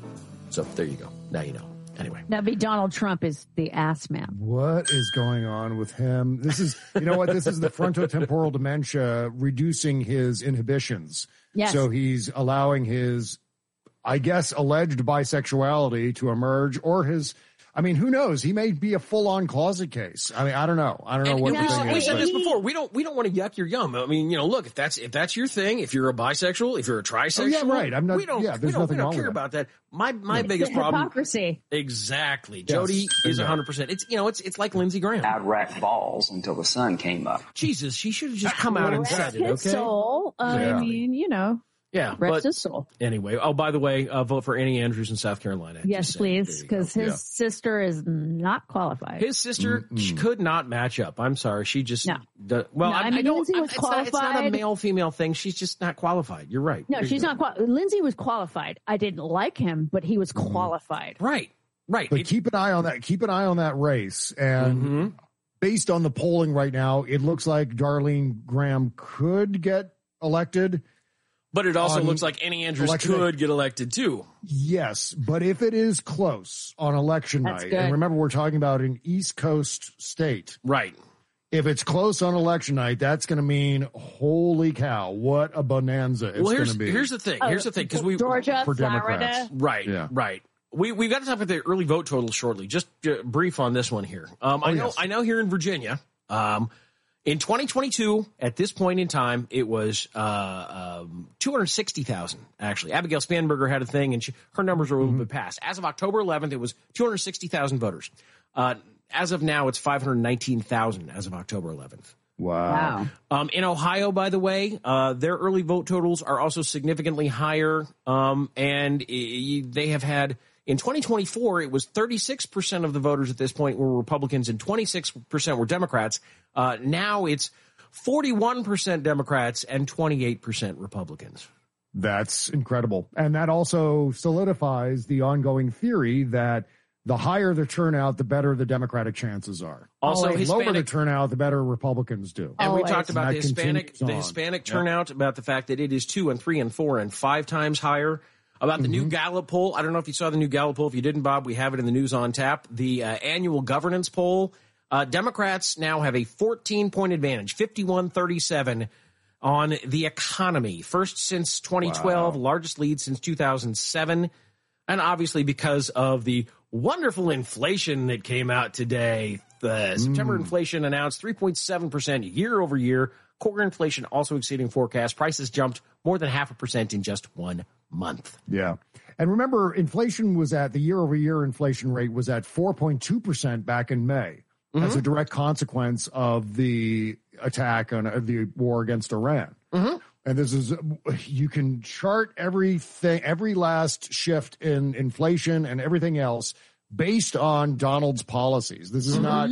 So there you go. Now you know. Anyway. That'd be Donald Trump is the ass man. What is going on with him? This is, you know what? This is the frontotemporal dementia reducing his inhibitions. Yes. So he's allowing his, I guess, alleged bisexuality to emerge, or his, I mean, who knows? He may be a full-on closet case. I mean, I don't know. I don't know and, what and the we, thing we is. said but- this before. We don't we don't want to yuck your yum. I mean, you know, look, if that's if that's your thing, if you're a bisexual, if you're a trisexual, Oh, yeah, right. I'm not- we don't, yeah, we there's don't, nothing we don't wrong care with about that. My my It's biggest the problem. hypocrisy. Exactly. Yes, Jody is bingo. one hundred percent. It's, you know, it's it's like Lindsey Graham. I'd rack balls until the sun came up. Jesus, she should have just come out and Rest said it, his okay? soul. Uh, Yeah. I mean, you know, Yeah. rest But his soul. anyway, oh, by the way, uh, vote for Annie Andrews in South Carolina. Yes, Just saying. please, because his Yeah. sister is not qualified. His sister Mm-mm. could not match up. I'm sorry. She just, No. does- well, No, I, I I mean, don't, Lindsay was it's not, it's not a qualified. male-female thing. She's just not qualified. You're right. No, You're she's right. not. Qual- Lindsay was qualified. I didn't like him, but he was qualified. Right. Right. But It- keep an eye on that. Keep an eye on that race. And Mhm. based on the polling right now, it looks like Darlene Graham could get elected. But it also on looks like Annie Andrews election could day. get elected too. Yes, but if it is close on election That's night, good. and remember we're talking about an East Coast state. Right. If it's close on election night, that's going to mean, holy cow, what a bonanza it's well, going here's to be. here's the thing. Oh, Here's the thing because we Georgia, for Florida. Democrats. right Yeah. right. We we've got to talk about the early vote totals shortly. Just uh, brief on this one here. Um, I Oh, know yes. I know here in Virginia. Um, In twenty twenty-two, at this point in time, it was uh, um, two hundred sixty thousand, actually. Abigail Spanberger had a thing, and she, her numbers were a little Mm-hmm. bit past. As of October eleventh, it was two hundred sixty thousand voters. Uh, as of now, it's five hundred nineteen thousand as of October eleventh. Wow. Um, in Ohio, by the way, uh, their early vote totals are also significantly higher, um, and i- they have had... In twenty twenty-four, it was thirty-six percent of the voters at this point were Republicans and twenty-six percent were Democrats. Uh, now it's forty-one percent Democrats and twenty-eight percent Republicans. That's incredible. And that also solidifies the ongoing theory that the higher the turnout, the better the Democratic chances are. Also, the lower the Hispanic- turnout, the better Republicans do. And we Always. talked about And the that Hispanic, continues the on. Hispanic Yep. turnout, about the fact that it is two and three and four and five times higher. About the Mm-hmm. new Gallup poll. I don't know if you saw the new Gallup poll. If you didn't, Bob, we have it in the news on tap. The uh, annual governance poll. Uh, Democrats now have a fourteen point advantage, fifty-one thirty-seven on the economy. First since twenty twelve, Wow. largest lead since two thousand seven. And obviously because of the wonderful inflation that came out today. The September Mm. inflation announced three point seven percent year over year. Core inflation also exceeding forecast. Prices jumped more than half a percent in just one month. Yeah. And remember, inflation was at, the year over year inflation rate was at four point two percent back in May Mm-hmm. as a direct consequence of the attack on uh, the war against Iran. Mm-hmm. And this is, you can chart everything, every last shift in inflation and everything else based on Donald's policies. This is not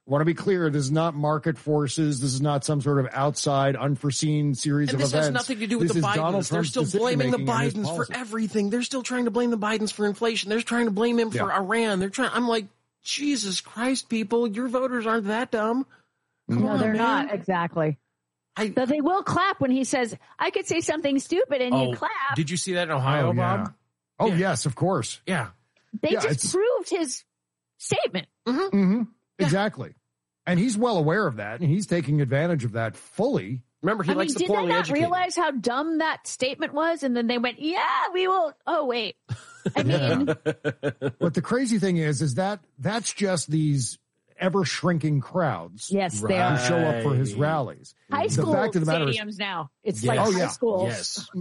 want to be clear, this is not market forces. This is not some sort of outside, unforeseen series and of this events. has nothing to do with this the is Donald Bidens. They're Trump's still blaming the decision-making and his Bidens for policy. everything. They're still trying to blame the Bidens for inflation. They're trying to blame him for Yeah. Iran. They're trying. I'm like, Jesus Christ, people, your voters aren't that dumb. Come no, on, they're man. not. Exactly. I, so they will clap when he says, I could say something stupid and oh, you clap. did you see that in Ohio, Oh, yeah. Bob? Oh, Yeah. yes, of course. Yeah. They Yeah, just it's- proved his statement. Mm-hmm. Mm-hmm. Exactly. And he's well aware of that, and he's taking advantage of that fully. Remember, he I mean, likes the did they poorly not educated. realize how dumb that statement was? And then they went, yeah, we will. Oh, wait. I mean, But the crazy thing is, is that that's just these ever shrinking crowds. Yes, who they are. show up for his rallies. high The school fact of the matter is, stadiums now. It's Yes. like Oh, high yeah. schools. Yes.